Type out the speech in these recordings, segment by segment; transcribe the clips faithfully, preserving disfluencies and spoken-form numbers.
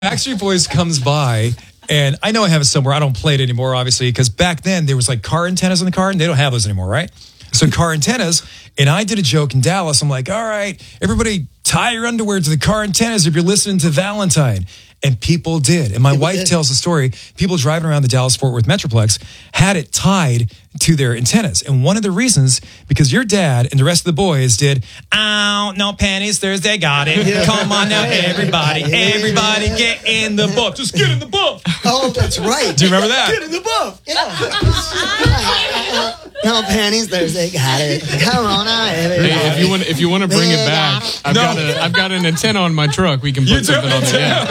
Backstreet Boys comes by, and I know I have it somewhere. I don't play it anymore, obviously, because back then there was like car antennas in the car, and they don't have those anymore, right? So car antennas, and I did a joke in Dallas. I'm like, all right, everybody tie your underwear to the car antennas if you're listening to Valentine. And people did. And my people wife did. tells the story, people driving around the Dallas-Fort Worth Metroplex had it tied to their antennas. And one of the reasons, because your dad and the rest of the boys did, oh, no panties Thursday, got it. Yeah. Come on now, everybody. Everybody get in the book. Just get in the book. Oh, that's right. Do you remember that? Get in the book. Yeah. No panties Thursday, got it. Come on now, everybody. Hey, if you want, if you want to bring it back, I've No. got a, I've got an antenna on my truck. We can You put do? something on there. Yeah.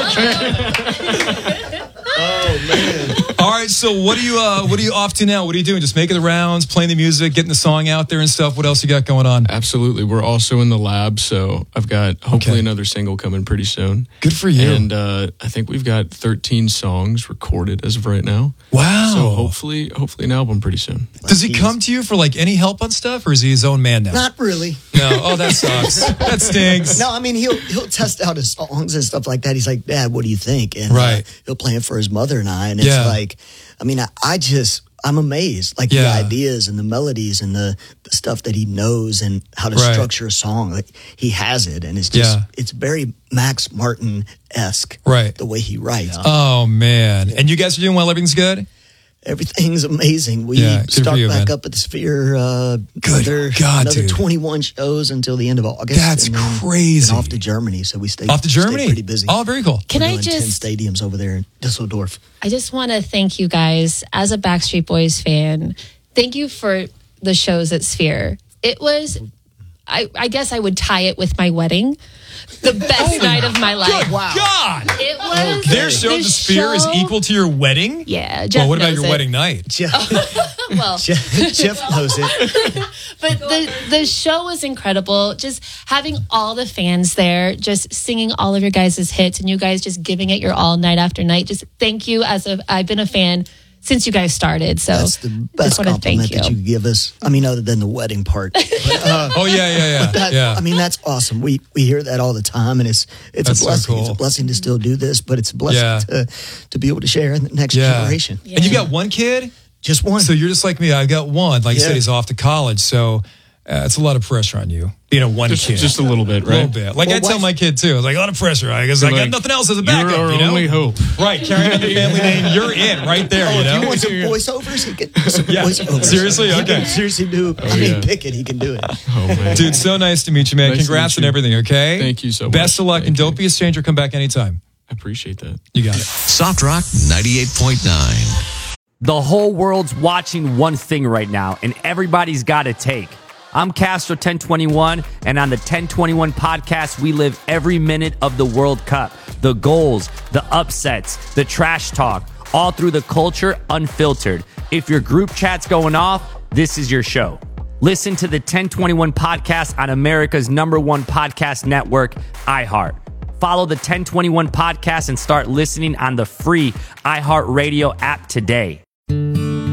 Oh, man. All right, so what are you uh, what are you off to now? What are you doing? Just making the rounds, playing the music, getting the song out there and stuff. What else you got going on? Absolutely. We're also in the lab, so I've got hopefully Okay. another single coming pretty soon. Good for you. And uh, I think we've got thirteen songs recorded as of right now. Wow. So hopefully, hopefully an album pretty soon. Does he come to you for like any help on stuff, or is he his own man now? Not really. No. Oh, that sucks. That stinks. No, I mean, he'll he'll test out his songs and stuff like that. He's like, Dad, what do you think? And Right. uh, he'll play it for his mother and I. And it's Yeah. like, I mean, I, I just, I'm amazed. Like Yeah. the ideas and the melodies and the, the stuff that he knows and how to Right. structure a song. Like he has it. And it's just, Yeah. it's very Max Martin-esque. Right. The way he writes. Oh man. And you guys are doing well. Everything's good. Everything's amazing. We Yeah, good for start you, back man. up at the Sphere. Uh, Good another, God, another dude. twenty-one shows until the end of August. That's and then- crazy. And off to Germany, so we stay Off to stay Germany. pretty busy. Oh, very cool. Can We're I doing just ten stadiums over there in Düsseldorf? I just want to thank you guys as a Backstreet Boys fan. Thank you for the shows at Sphere. It was, I, I guess I would tie it with my wedding. The best night of my life. Good God. It was. Their show, the The Sphere, is show- equal to your wedding? Yeah. Jeff Well, what about knows your it. wedding night? Jeff, Well, Jeff, Jeff knows it. but the the show was incredible. Just having all the fans there, just singing all of your guys' hits, and you guys just giving it your all night after night. Just thank you. As a, I've been a fan since you guys started. So That's the just best want to thank compliment you. that you give us. I mean, other than the wedding part. But, uh, Oh, yeah, yeah, yeah. that, yeah. I mean, that's awesome. We we hear that all the time, and it's it's That's a so blessing. cool. It's a blessing to still do this, but it's a blessing Yeah. to to be able to share in the next yeah. generation. And you got one kid? Just one. So you're just like me. I got one. Like you Yeah. said, he's off to college. So uh, it's a lot of pressure on you. You know, one Just, kid. just a little bit, a little right? bit. Like Well, I tell wife- my kid too. I was like, a lot of pressure. I guess I got Like, nothing else as a backup. You're our you know? only hope. Right. Carrying on the family name. You're in right there. Oh, you if know? you want some voiceovers, he can some Yeah. voiceovers. Seriously? He Okay. can seriously do. I mean, yeah. pick it. He can do it. Oh man, Dude, so nice to meet you, man. Nice to Congrats meet on you. everything, okay? Thank you so much. Best of luck, Thank and don't you. be a stranger. Come back anytime. I appreciate that. You got it. Soft Rock ninety-eight point nine. The whole world's watching one thing right now, and everybody's got a take. I'm Castro ten twenty-one, and on the ten twenty-one podcast, we live every minute of the World Cup. The goals, the upsets, the trash talk, all through the culture, unfiltered. If your group chat's going off, this is your show. Listen to the ten twenty-one podcast on America's number one podcast network, iHeart. Follow the ten twenty-one podcast and start listening on the free iHeartRadio app today.